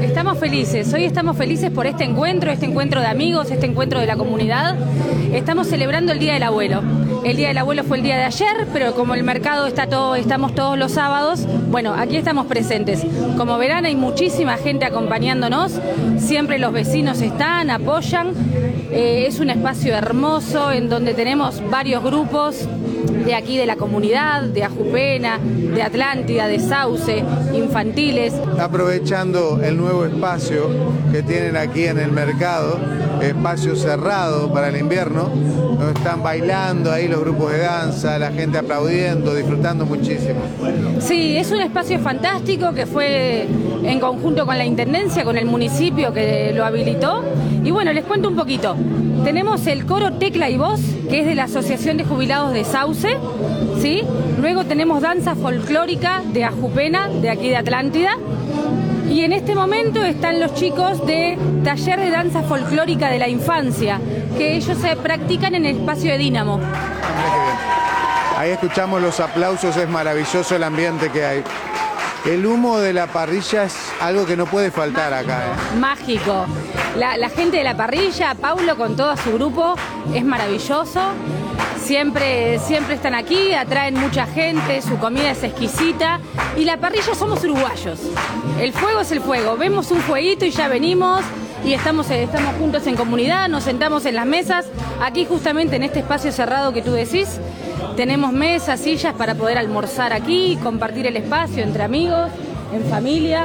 hoy estamos felices por este encuentro de amigos, este encuentro de la comunidad. Estamos celebrando el Día del Abuelo. El Día del Abuelo fue el día de ayer, pero como el mercado estamos todos los sábados, bueno, aquí estamos presentes. Como verán, hay muchísima gente acompañándonos, siempre los vecinos están, apoyan. Es un espacio hermoso en donde tenemos varios grupos de aquí de la comunidad, de Ajupena, de Atlántida, de Sauce, infantiles. Aprovechando el nuevo espacio que tienen aquí en el mercado, espacio cerrado para el invierno, donde están bailando ahí los grupos de danza, la gente aplaudiendo, disfrutando muchísimo. Sí, es un espacio fantástico que fue en conjunto con la Intendencia, con el municipio que lo habilitó. Y bueno, les cuento un poquito. Tenemos el coro Tecla y Voz, que es de la Asociación de Jubilados de Sauce, ¿sí? Luego tenemos danza folclórica de Ajupena, de aquí de Atlántida. Y en este momento están los chicos de Taller de Danza Folclórica de la Infancia, que ellos se practican en el espacio de Dínamo. Mira qué bien. Ahí escuchamos los aplausos, es maravilloso el ambiente que hay. El humo de la parrilla es algo que no puede faltar acá. Mágico. La gente de la parrilla, Paulo con todo su grupo, es maravilloso. Siempre están aquí, atraen mucha gente, su comida es exquisita. Y la parrilla somos uruguayos. El fuego es el fuego. Vemos un fueguito y ya venimos. Y estamos juntos en comunidad, nos sentamos en las mesas. Aquí justamente en este espacio cerrado que tú decís, tenemos mesas, sillas para poder almorzar aquí, compartir el espacio entre amigos, en familia.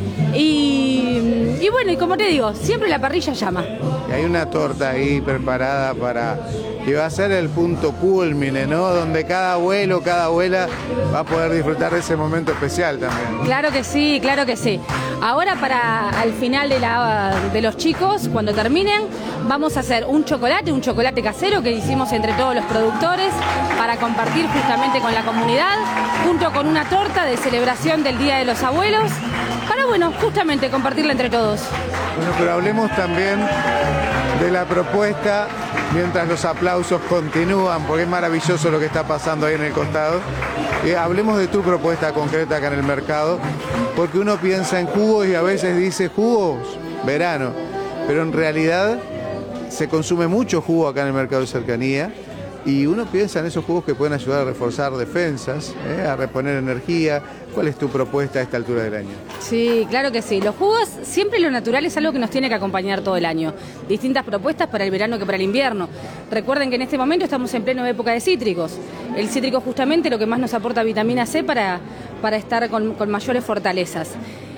Y bueno, y como te digo, siempre la parrilla llama. Y hay una torta ahí preparada que va a ser el punto culmine, ¿no? Donde cada abuelo, cada abuela va a poder disfrutar de ese momento especial también. Claro que sí, claro que sí. Ahora al final de los chicos, cuando terminen, vamos a hacer un chocolate casero que hicimos entre todos los productores para compartir justamente con la comunidad, junto con una torta de celebración del Día de los Abuelos, para, bueno, justamente compartirla entre todos. Bueno, pero hablemos también de la propuesta mientras los aplausos continúan, porque es maravilloso lo que está pasando ahí en el costado. Hablemos de tu propuesta concreta acá en el mercado, porque uno piensa en jugos y a veces dice jugos, verano, pero en realidad se consume mucho jugo acá en el mercado de cercanía y uno piensa en esos jugos que pueden ayudar a reforzar defensas, a reponer energía. ¿Cuál es tu propuesta a esta altura del año? Sí, claro que sí. Los jugos, siempre lo natural es algo que nos tiene que acompañar todo el año. Distintas propuestas para el verano que para el invierno. Recuerden que en este momento estamos en plena época de cítricos. El cítrico justamente lo que más nos aporta vitamina C para estar con mayores fortalezas.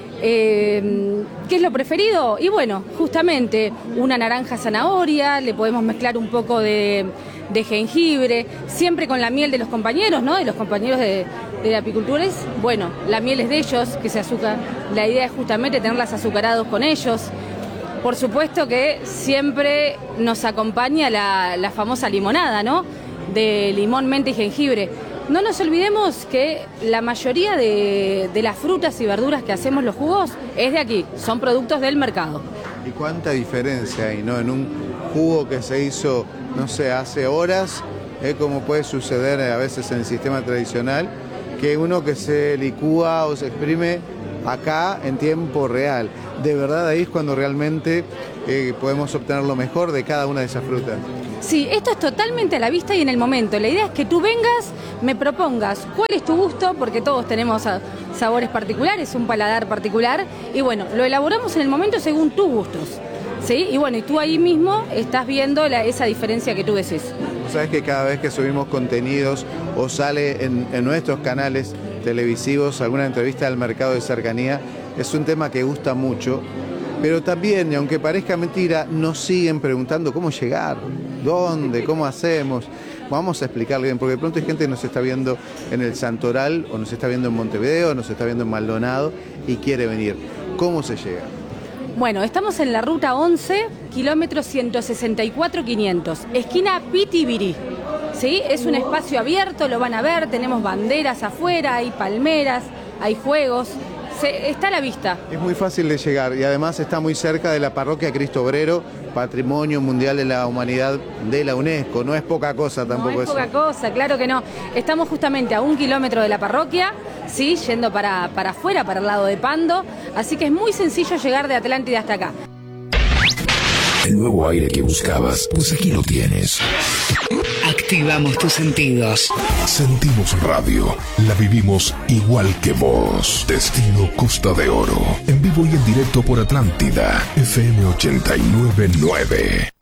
¿Qué es lo preferido? Y bueno, justamente una naranja zanahoria, le podemos mezclar un poco de jengibre, siempre con la miel de los compañeros, ¿no? De los compañeros de apicultores. Bueno, la miel es de ellos, que se azúcar. La idea es justamente tenerlas azucarados con ellos. Por supuesto que siempre nos acompaña la famosa limonada, ¿no? De limón, menta y jengibre. No nos olvidemos que la mayoría de las frutas y verduras que hacemos los jugos es de aquí, son productos del mercado. ¿Y cuánta diferencia hay, no? En un jugo que se hizo, no sé, hace horas, como puede suceder a veces en el sistema tradicional, que uno que se licúa o se exprime acá en tiempo real. De verdad ahí es cuando realmente podemos obtener lo mejor de cada una de esas frutas. Sí, esto es totalmente a la vista y en el momento. La idea es que tú vengas, me propongas cuál es tu gusto, porque todos tenemos sabores particulares, un paladar particular, y bueno, lo elaboramos en el momento según tus gustos, ¿sí? Y bueno, y tú ahí mismo estás viendo esa diferencia que tú decís. Sabes que cada vez que subimos contenidos o sale en nuestros canales televisivos alguna entrevista del mercado de cercanía, es un tema que gusta mucho, pero también, aunque parezca mentira, nos siguen preguntando cómo llegar, dónde, cómo hacemos. Vamos a explicarle bien, porque de pronto hay gente que nos está viendo en el Santoral, o nos está viendo en Montevideo, o nos está viendo en Maldonado y quiere venir. ¿Cómo se llega? Bueno, estamos en la ruta 11, kilómetro 164,500, esquina Pitibiri. ¿Sí? Es un espacio abierto, lo van a ver, tenemos banderas afuera, hay palmeras, hay juegos. está a la vista. Es muy fácil de llegar y además está muy cerca de la parroquia Cristo Obrero, Patrimonio Mundial de la Humanidad de la UNESCO. No es poca cosa tampoco eso. No es poca cosa, claro que no. Estamos justamente a 1 kilómetro de la parroquia, ¿sí? Yendo para afuera, para el lado de Pando. Así que es muy sencillo llegar de Atlántida hasta acá. El nuevo aire que buscabas, pues aquí lo tienes. Activamos tus sentidos. Sentimos radio, la vivimos igual que vos. Destino Costa de Oro, en vivo y en directo por Atlántida, FM 89.9.